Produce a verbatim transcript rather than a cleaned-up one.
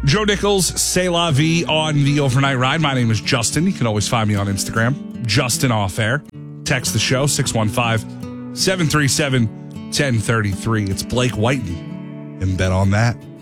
Joe Nichols, C'est La Vie on the Overnight Ride. My name is Justin. You can always find me on Instagram, Justin Off Air. Text the show, six one five, seven three seven, one zero three three. It's Blake Whiten, and bet on that.